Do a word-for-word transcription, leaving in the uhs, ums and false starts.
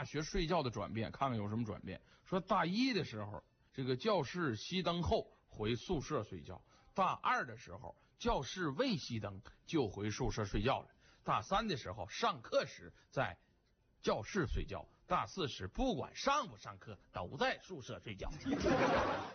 学睡觉的转变，看看有什么转变。说大一的时候，这个教室熄灯后回宿舍睡觉；大二的时候，教室未熄灯就回宿舍睡觉了；大三的时候，上课时在教室睡觉；大四时不管上不上课都在宿舍睡觉。